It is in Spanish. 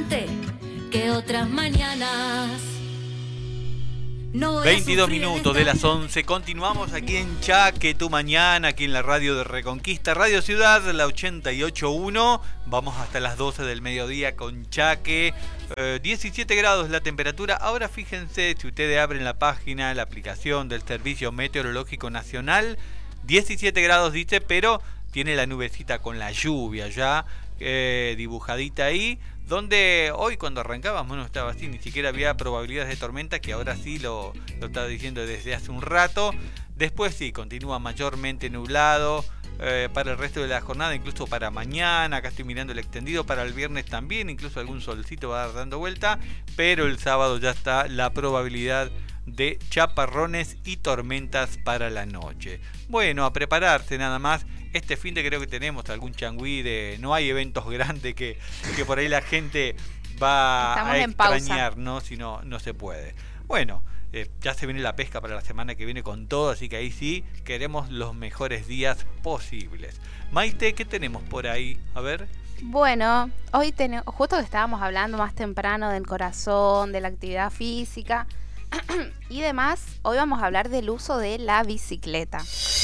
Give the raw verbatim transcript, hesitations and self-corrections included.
mate que otras mañanas. No veintidós minutos de las once, continuamos aquí en Chaque Tu Mañana, aquí en la radio de Reconquista, Radio Ciudad, la ochenta y ocho punto uno. Vamos hasta las doce del mediodía con Chaque, eh, diecisiete grados la temperatura. Ahora fíjense, si ustedes abren la página, la aplicación del Servicio Meteorológico Nacional, diecisiete grados dice, pero tiene la nubecita con la lluvia ya eh, dibujadita ahí. Donde hoy cuando arrancábamos no estaba así, ni siquiera había probabilidades de tormenta, que ahora sí lo, lo estaba diciendo desde hace un rato. Después sí, continúa mayormente nublado eh, para el resto de la jornada, incluso para mañana. Acá estoy mirando el extendido, para el viernes también, incluso algún solcito va a dar dando vuelta. Pero el sábado ya está la probabilidad de chaparrones y tormentas para la noche. Bueno, a prepararse nada más. Este fin de creo que tenemos algún changüí de... No hay eventos grandes que, que por ahí la gente va Estamos a en extrañar, pausa. ¿no? Si no, no se puede. Bueno, eh, ya se viene la pesca para la semana que viene con todo, así que ahí sí queremos los mejores días posibles. Maite, ¿qué tenemos por ahí? A ver. Bueno, hoy tenemos, justo que estábamos hablando más temprano del corazón, de la actividad física y demás, hoy vamos a hablar del uso de la bicicleta.